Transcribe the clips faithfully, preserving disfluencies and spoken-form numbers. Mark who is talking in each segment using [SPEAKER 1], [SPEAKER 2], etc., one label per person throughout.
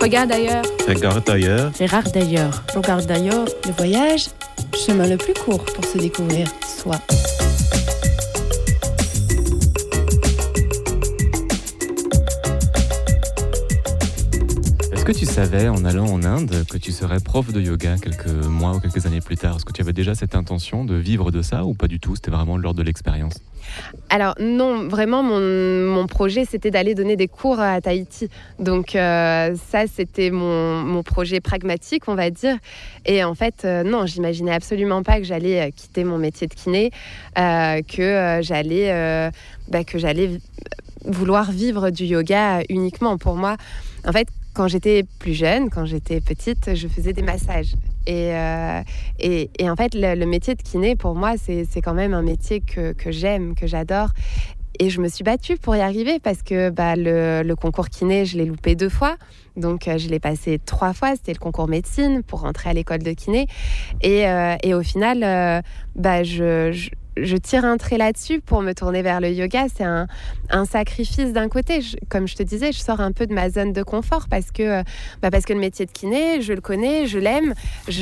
[SPEAKER 1] Regarde ailleurs.
[SPEAKER 2] Regarde ailleurs.
[SPEAKER 1] Regarde d'ailleurs.
[SPEAKER 3] Regarde d'ailleurs.
[SPEAKER 4] Le voyage, chemin le plus court pour se découvrir soi.
[SPEAKER 2] Est-ce que tu savais, en allant en Inde, que tu serais prof de yoga quelques mois ou quelques années plus tard? Est-ce que tu avais déjà cette intention de vivre de ça ou pas du tout? C'était vraiment lors de l'expérience?
[SPEAKER 5] Alors non, vraiment, mon, mon projet, c'était d'aller donner des cours à Tahiti. Donc euh, ça, c'était mon, mon projet pragmatique, on va dire. Et en fait, euh, non, j'imaginais absolument pas que j'allais quitter mon métier de kiné, euh, que, euh, j'allais, euh, bah, que j'allais vouloir vivre du yoga uniquement. Pour moi, en fait, quand j'étais plus jeune, quand j'étais petite, je faisais des massages. Et, euh, et, et en fait, le, le métier de kiné, pour moi, c'est, c'est quand même un métier que, que j'aime, que j'adore. Et je me suis battue pour y arriver parce que bah, le, le concours kiné, je l'ai loupé deux fois. Donc, euh, je l'ai passé trois fois. C'était le concours médecine pour rentrer à l'école de kiné. Et, euh, et au final, euh, bah, je... je je tire un trait là-dessus pour me tourner vers le yoga. C'est un, un sacrifice d'un côté. Je, comme je te disais, je sors un peu de ma zone de confort parce que, bah parce que le métier de kiné, je le connais, je l'aime.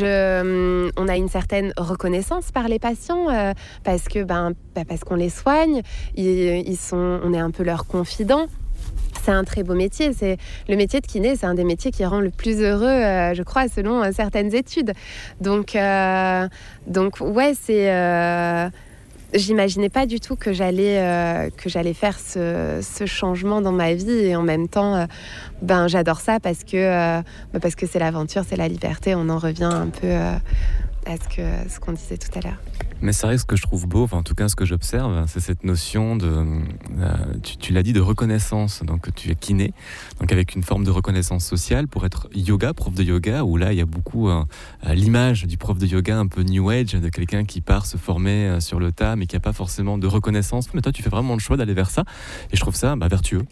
[SPEAKER 5] Je, on a une certaine reconnaissance par les patients euh, parce, que, ben, bah parce qu'on les soigne. Ils, ils sont, on est un peu leurs confidents. C'est un très beau métier. C'est, le métier de kiné, c'est un des métiers qui rend le plus heureux, euh, je crois, selon euh, certaines études. Donc, euh, donc ouais, c'est... Euh, J'imaginais pas du tout que j'allais, euh, que j'allais faire ce, ce changement dans ma vie et en même temps, euh, ben, j'adore ça parce que, euh, parce que c'est l'aventure, c'est la liberté. On en revient un peu euh, à ce, que, ce qu'on disait tout à l'heure.
[SPEAKER 2] Mais c'est vrai que ce que je trouve beau, enfin, en tout cas ce que j'observe, c'est cette notion de, euh, tu, tu l'as dit, de reconnaissance. Donc tu es kiné, donc avec une forme de reconnaissance sociale pour être yoga, prof de yoga, où là il y a beaucoup euh, l'image du prof de yoga un peu new age, de quelqu'un qui part se former euh, sur le tas, mais qui n'a pas forcément de reconnaissance. Mais toi tu fais vraiment le choix d'aller vers ça, et je trouve ça bah, vertueux.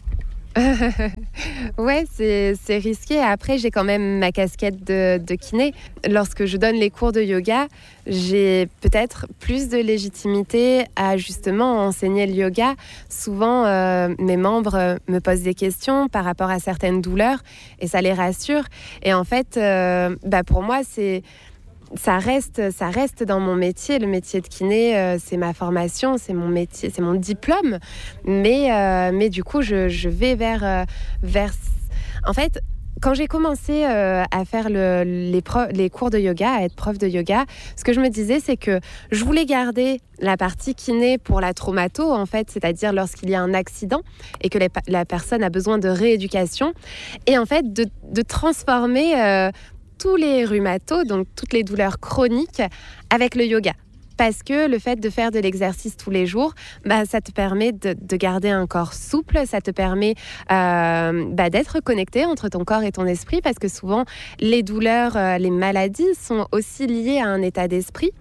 [SPEAKER 5] Ouais, c'est, c'est risqué. Après, j'ai quand même ma casquette de, de kiné. Lorsque je donne les cours de yoga, j'ai peut-être plus de légitimité à justement enseigner le yoga. Souvent, euh, mes membres me posent des questions par rapport à certaines douleurs et ça les rassure. Et en fait, euh, bah pour moi, c'est... Ça reste, ça reste dans mon métier. Le métier de kiné, euh, c'est ma formation, c'est mon métier, c'est mon diplôme. Mais, euh, mais du coup, je, je vais vers, euh, vers... En fait, quand j'ai commencé euh, à faire le, les, pro- les cours de yoga, à être prof de yoga, ce que je me disais, c'est que je voulais garder la partie kiné pour la traumato, en fait, c'est-à-dire lorsqu'il y a un accident et que les, la personne a besoin de rééducation. Et en fait, de, de transformer... Euh, tous les rhumatos, donc toutes les douleurs chroniques, avec le yoga. Parce que le fait de faire de l'exercice tous les jours, bah, ça te permet de, de garder un corps souple, ça te permet euh, bah, d'être connecté entre ton corps et ton esprit, parce que souvent, les douleurs, euh, les maladies sont aussi liées à un état d'esprit.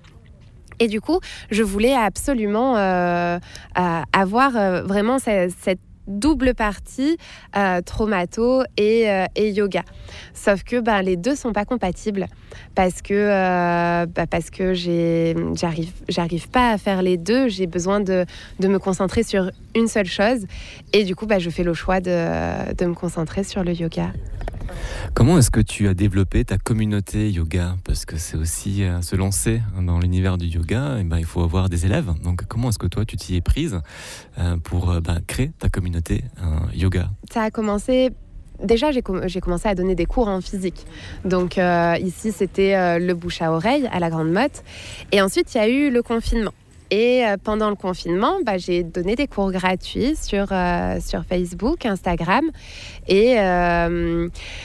[SPEAKER 5] Et du coup, je voulais absolument euh, euh, avoir euh, vraiment cette, cette double partie euh, traumato et, euh, et yoga. Sauf que ben, les deux sont pas compatibles parce que, euh, bah, parce que j'ai, j'arrive, j'arrive pas à faire les deux. J'ai besoin de, de me concentrer sur une seule chose. Et du coup, bah, je fais le choix de, de me concentrer sur le yoga.
[SPEAKER 2] Comment est-ce que tu as développé ta communauté yoga? Parce que c'est aussi euh, se lancer dans l'univers du yoga, et ben, il faut avoir des élèves. Donc comment est-ce que toi tu t'y es prise euh, pour euh, ben, créer ta communauté euh, yoga?
[SPEAKER 5] Ça a commencé... Déjà, j'ai, com- j'ai commencé à donner des cours en physique. Donc euh, ici, c'était euh, le bouche à oreille à la Grande Motte. Et ensuite, il y a eu le confinement. Et euh, pendant le confinement, bah, j'ai donné des cours gratuits sur, euh, sur Facebook, Instagram. Et, euh,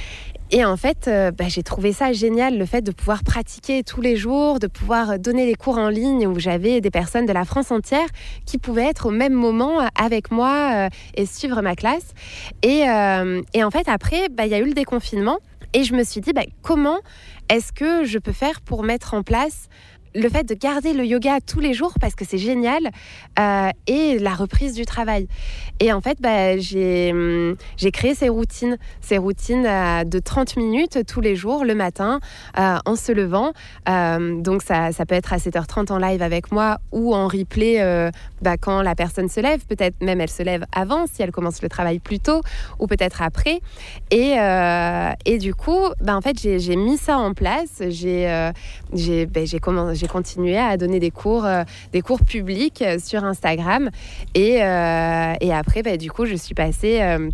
[SPEAKER 5] et en fait, euh, bah, j'ai trouvé ça génial, le fait de pouvoir pratiquer tous les jours, de pouvoir donner des cours en ligne où j'avais des personnes de la France entière qui pouvaient être au même moment avec moi euh, et suivre ma classe. Et, euh, et en fait, après, bah, y a eu le déconfinement. Et je me suis dit, bah, comment est-ce que je peux faire pour mettre en place le fait de garder le yoga tous les jours parce que c'est génial euh, et la reprise du travail. Et en fait, bah, j'ai, j'ai créé ces routines, ces routines euh, de trente minutes tous les jours, le matin, euh, en se levant. Euh, donc, ça, ça peut être à sept heures trente en live avec moi ou en replay euh, bah, quand la personne se lève. Peut-être même elle se lève avant si elle commence le travail plus tôt ou peut-être après. Et, euh, et du coup, bah, en fait, j'ai, j'ai mis ça en place. J'ai, euh, j'ai, bah, j'ai, commencé, j'ai continué à donner des cours, euh, des cours publics sur Instagram. Et, euh, et après, bah, du coup, je suis passée euh,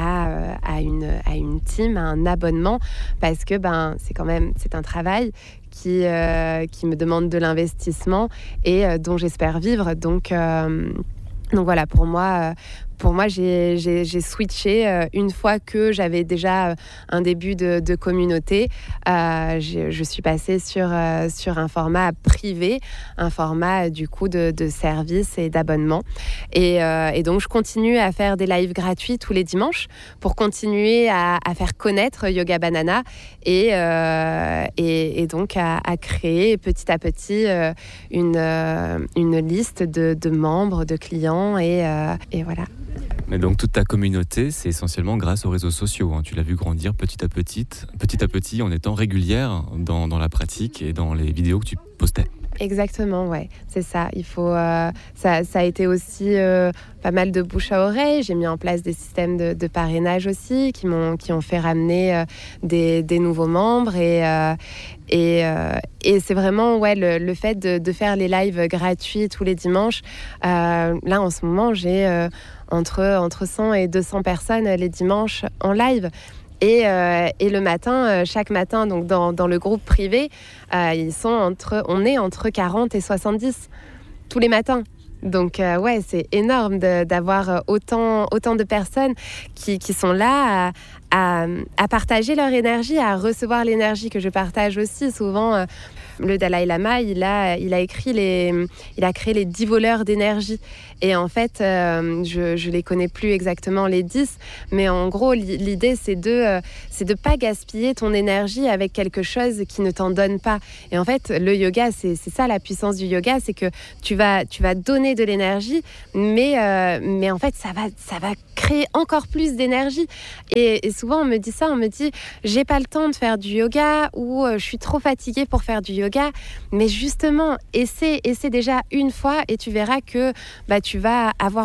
[SPEAKER 5] à, à, une, à une team, à un abonnement, parce que ben, c'est quand même c'est un travail qui, euh, qui me demande de l'investissement et euh, dont j'espère vivre. Donc, euh, donc voilà, pour moi... Euh, Pour moi, j'ai, j'ai, j'ai switché euh, une fois que j'avais déjà euh, un début de, de communauté. Euh, je, je suis passée sur, euh, sur un format privé, un format du coup de, de service et d'abonnement. Et, euh, et donc, je continue à faire des lives gratuits tous les dimanches pour continuer à, à faire connaître Yoga Banana et, euh, et, et donc à, à créer petit à petit euh, une, euh, une liste de, de membres, de clients et, euh, et voilà.
[SPEAKER 2] Mais donc toute ta communauté, c'est essentiellement grâce aux réseaux sociaux. Hein. Tu l'as vu grandir petit à petit, petit à petit en étant régulière dans, dans la pratique et dans les vidéos que tu postais.
[SPEAKER 5] Exactement, ouais, c'est ça. Il faut, euh, ça, ça a été aussi euh, pas mal de bouche à oreille. J'ai mis en place des systèmes de, de parrainage aussi qui m'ont, qui ont fait ramener euh, des, des nouveaux membres et euh, et, euh, et c'est vraiment ouais le, le fait de, de faire les lives gratuits tous les dimanches. Euh, là, en ce moment, j'ai euh, entre entre cent et deux cents personnes les dimanches en live. Et, euh, et le matin, euh, chaque matin, donc dans, dans le groupe privé, euh, ils sont entre, on est entre quarante et soixante-dix tous les matins. Donc euh, ouais, c'est énorme de, d'avoir autant, autant de personnes qui, qui sont là à, à, à partager leur énergie, à recevoir l'énergie que je partage aussi. Souvent, euh, le Dalai Lama, il a, il a écrit les, il a créé les dix voleurs d'énergie. Et en fait, euh, je je les connais plus exactement les dix, mais en gros, l'idée c'est de euh, c'est de pas gaspiller ton énergie avec quelque chose qui ne t'en donne pas. Et en fait, le yoga, c'est c'est ça la puissance du yoga, c'est que tu vas tu vas donner de l'énergie, mais euh, mais en fait, ça va ça va créer encore plus d'énergie. Et, et souvent, on me dit ça, on me dit j'ai pas le temps de faire du yoga ou euh, je suis trop fatiguée pour faire du yoga. Mais justement, essaie essaie déjà une fois et tu verras que bah tu tu vas avoir